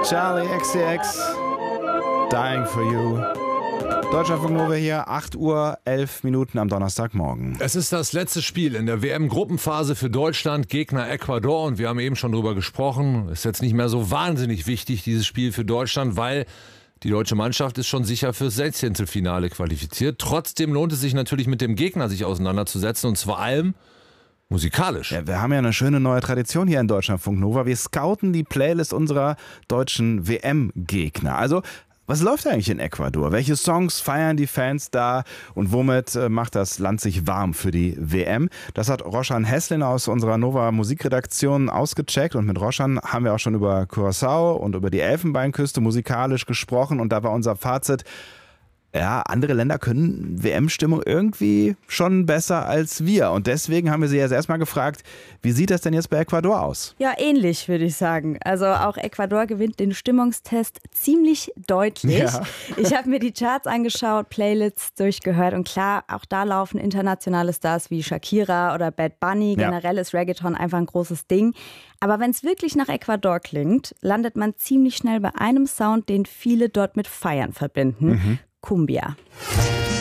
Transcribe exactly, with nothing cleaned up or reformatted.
Charlie X C X, Dying for You. Deutschlandfunk Nova hier, acht Uhr elf Minuten am Donnerstagmorgen. Es ist das letzte Spiel in der W M-Gruppenphase für Deutschland, Gegner Ecuador. Und wir haben eben schon drüber gesprochen. Ist jetzt nicht mehr so wahnsinnig wichtig, dieses Spiel für Deutschland, weil die deutsche Mannschaft ist schon sicher fürs Sechzehntelfinale qualifiziert. Trotzdem lohnt es sich natürlich, mit dem Gegner sich auseinanderzusetzen und vor allem musikalisch. Ja, wir haben ja eine schöne neue Tradition hier in Deutschlandfunk Nova. Wir scouten die Playlist unserer deutschen W M-Gegner. Also, was läuft eigentlich in Ecuador? Welche Songs feiern die Fans da und womit äh, macht das Land sich warm für die W M? Das hat Roshan Heslin aus unserer Nova Musikredaktion ausgecheckt und mit Roshan haben wir auch schon über Curaçao und über die Elfenbeinküste musikalisch gesprochen und da war unser Fazit: Ja, andere Länder können W M-Stimmung irgendwie schon besser als wir. Und deswegen haben wir sie jetzt erstmal gefragt, wie sieht das denn jetzt bei Ecuador aus? Ja, ähnlich würde ich sagen. Also auch Ecuador gewinnt den Stimmungstest ziemlich deutlich. Ja. Ich habe mir die Charts angeschaut, Playlists durchgehört und klar, auch da laufen internationale Stars wie Shakira oder Bad Bunny. Ja. Generell ist Reggaeton einfach ein großes Ding. Aber wenn es wirklich nach Ecuador klingt, landet man ziemlich schnell bei einem Sound, den viele dort mit Feiern verbinden. Mhm. Cumbia.